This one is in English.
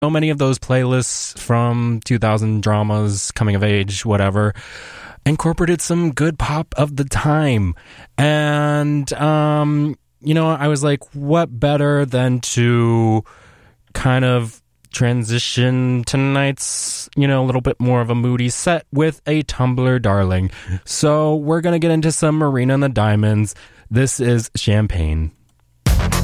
so many of those playlists from 2000 dramas, coming of age, whatever, incorporated some good pop of the time. And, I was like, what better than to kind of transition tonight's, a little bit more of a moody set with a Tumblr darling. So we're going to get into some Marina and the Diamonds. This is Champagne.